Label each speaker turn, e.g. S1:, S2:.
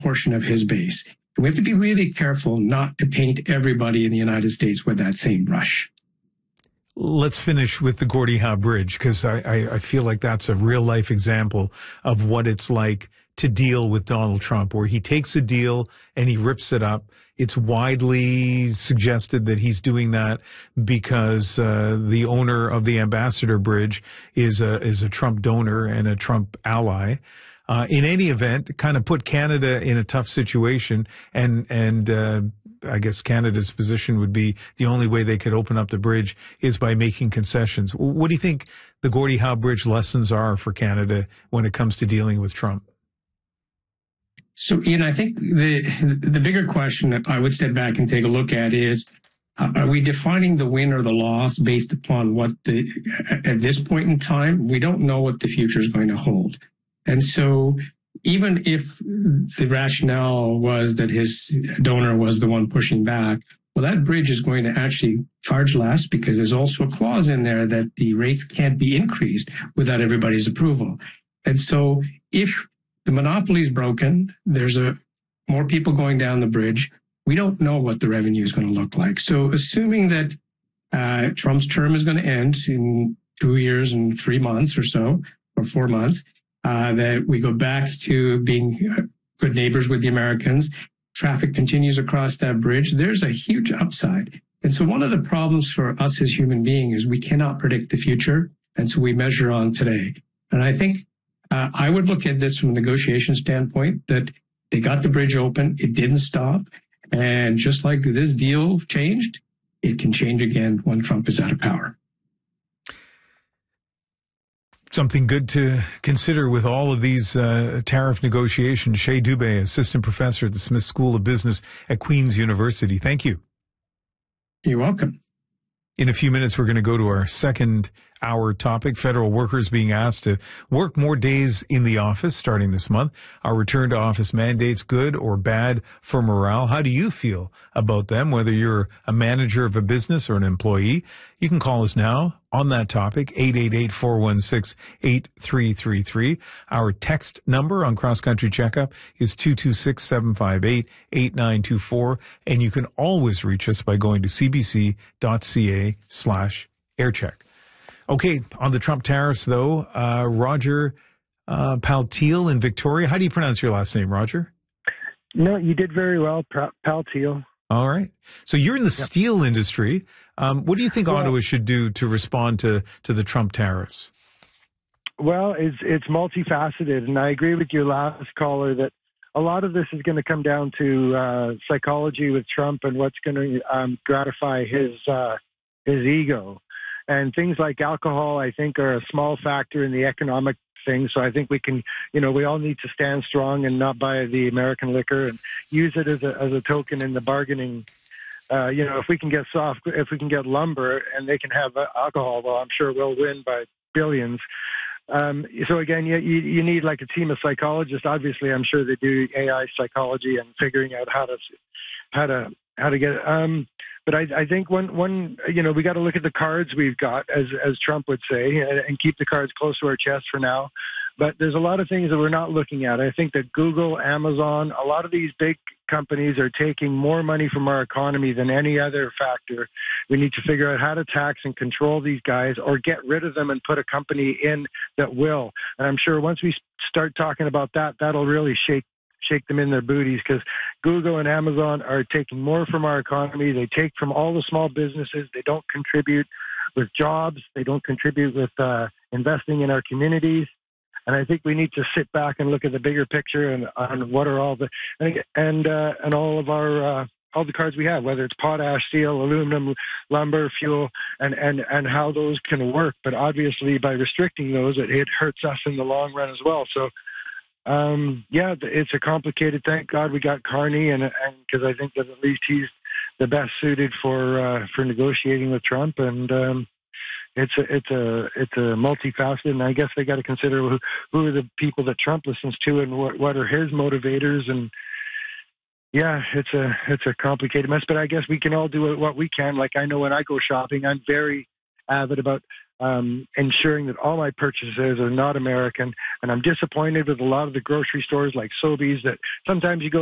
S1: portion of his base. We have to be really careful not to paint everybody in the United States with that same brush.
S2: Let's finish with the Gordie Howe Bridge, because I feel like that's a real life example of what it's like to deal with Donald Trump, where he takes a deal and he rips it up. It's widely suggested that he's doing that because the owner of the Ambassador Bridge is a Trump donor and a Trump ally. In any event, kind of put Canada in a tough situation, and I guess Canada's position would be the only way they could open up the bridge is by making concessions. What do you think the Gordie Howe Bridge lessons are for Canada when it comes to dealing with Trump?
S1: So, Ian, I think the bigger question that I would step back and take a look at is, are we defining the win or the loss based upon at this point in time, we don't know what the future is going to hold. And so even if the rationale was that his donor was the one pushing back, well, that bridge is going to actually charge less because there's also a clause in there that the rates can't be increased without everybody's approval. And so if the monopoly is broken, there's more people going down the bridge, we don't know what the revenue is going to look like. So assuming that Trump's term is going to end in 2 years and 3 months or so, or 4 months, that we go back to being good neighbors with the Americans, traffic continues across that bridge, there's a huge upside. And so one of the problems for us as human beings is we cannot predict the future, and so we measure on today. And I think I would look at this from a negotiation standpoint, that they got the bridge open, it didn't stop, and just like this deal changed, it can change again when Trump is out of power.
S2: Something good to consider with all of these tariff negotiations. Shay Dubé, assistant professor at the Smith School of Business at Queen's University. Thank you.
S1: You're welcome.
S2: In a few minutes, we're going to go to our second hour topic, federal workers being asked to work more days in the office starting this month. Our return to office mandates, good or bad for morale? How do you feel about them, whether you're a manager of a business or an employee? You can call us now on that topic, 888-416-8333. Our text number on Cross Country Checkup is 226-758-8924. And you can always reach us by going to cbc.ca/aircheck. Okay, on the Trump tariffs, though, Roger Paltiel in Victoria. How do you pronounce your last name, Roger?
S3: No, you did very well, Paltiel.
S2: All right. So you're in the steel industry. What do you think Ottawa should do to respond to the Trump tariffs?
S3: Well, it's multifaceted, and I agree with your last caller that a lot of this is going to come down to psychology with Trump and what's going to gratify his ego. And things like alcohol, I think, are a small factor in the economic thing. So I think we can, we all need to stand strong and not buy the American liquor and use it as a token in the bargaining. If we can get lumber and they can have alcohol, well, I'm sure we'll win by billions. So again, you need like a team of psychologists. Obviously, I'm sure they do AI psychology and figuring out how to get it. But I think one we got to look at the cards we've got, as Trump would say, and keep the cards close to our chest for now. But there's a lot of things that we're not looking at. I think that Google, Amazon, a lot of these big companies are taking more money from our economy than any other factor. We need to figure out how to tax and control these guys or get rid of them and put a company in that will. And I'm sure once we start talking about that, that'll really shake them in their booties, because Google and Amazon are taking more from our economy. They take from all the small businesses. They don't contribute with jobs. They don't contribute with investing in our communities. And I think we need to sit back and look at the bigger picture and on what are all the and all of our all the cards we have, whether it's potash, steel, aluminum, lumber, fuel, and how those can work. But obviously, by restricting those, it hurts us in the long run as well. So. It's a complicated. Thank God we got Carney, and because I think that at least he's the best suited for negotiating with Trump, and it's a multifaceted. And I guess they got to consider who are the people that Trump listens to, and what are his motivators. And it's a complicated mess. But I guess we can all do what we can. Like I know when I go shopping, I'm very avid about ensuring that all my purchases are not American. And I'm disappointed with a lot of the grocery stores like Sobeys that sometimes you go